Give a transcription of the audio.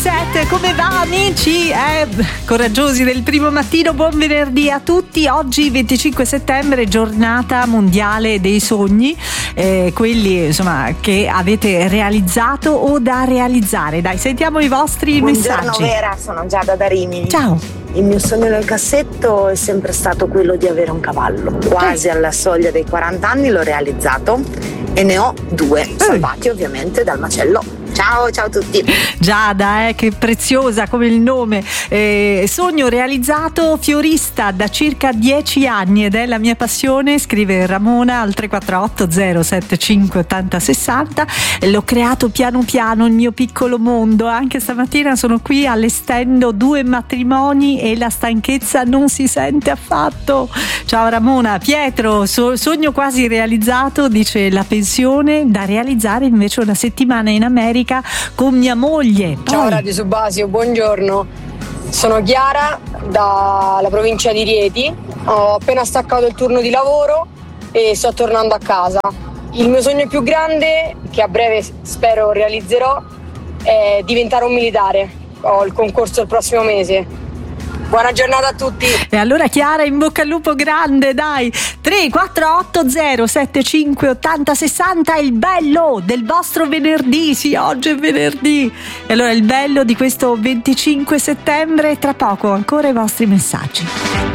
7, come va amici? Coraggiosi del primo mattino, buon venerdì a tutti. Oggi 25 settembre, giornata mondiale dei sogni, quelli insomma che avete realizzato o da realizzare. Dai, sentiamo i vostri messaggi. Buongiorno Vera, sono Giada da Rimini. Ciao. Il mio sogno nel cassetto è sempre stato quello di avere un cavallo. Quasi alla soglia dei 40 anni l'ho realizzato e ne ho 2, salvati ovviamente dal macello. Ciao a tutti. Giada, che preziosa come il nome. Sogno realizzato, fiorista da circa 10 anni ed è la mia passione, scrive Ramona al 348 075 80 60. L'ho creato piano piano il mio piccolo mondo. Anche stamattina sono qui allestendo 2 matrimoni e la stanchezza non si sente affatto. Ciao Ramona. Pietro, sogno quasi realizzato, dice la pensione da realizzare invece una settimana in America con mia moglie. Ciao Radio Subasio, buongiorno. Sono Chiara dalla provincia di Rieti. Ho appena staccato il turno di lavoro e sto tornando a casa. Il mio sogno più grande, che a breve spero realizzerò, è diventare un militare. Ho il concorso il prossimo mese. Buona giornata a tutti. E allora Chiara, in bocca al lupo grande, dai. 348 075 80 60 è il bello del vostro venerdì. Sì, oggi è venerdì. E allora il bello di questo 25 settembre, tra poco ancora i vostri messaggi.